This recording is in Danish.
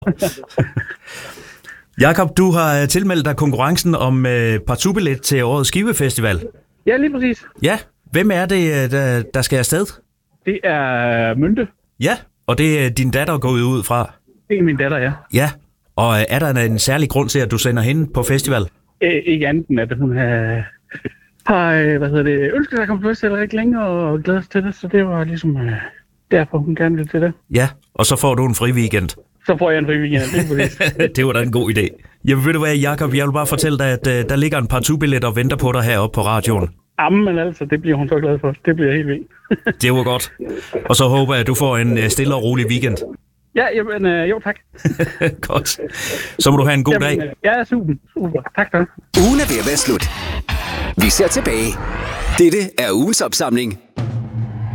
Jakob, du har tilmeldt dig konkurrencen om partubillet til årets Skive-festival. Ja, lige præcis. Ja, hvem er det, der skal afsted? Det er Mynte. Ja, og det er din datter gået ud fra? Det er min datter, ja. Ja, og er der en særlig grund til, at du sender hende på festival? Ikke andet end, at hun har ønsket sig at komme på festival rigtig længe og glæder sig til det, så det var ligesom derfor, hun gerne ville til det. Ja, og så får du en fri weekend. Så får jeg en fri weekend, lige præcis. Det var da en god idé. Jamen ved du hvad, Jakob, jeg vil bare fortælle dig, at der ligger en partubillet og venter på dig heroppe på radioen. Jamen altså, det bliver hun så glad for. Det bliver helt vildt. Det var godt. Og så håber jeg, at du får en stille og rolig weekend. Ja, jamen, jo tak. Godt. Så må du have en god dag. Ja, super. Tak da. Ugen er ved at være slut. Vi ser tilbage. Dette er ugens opsamling.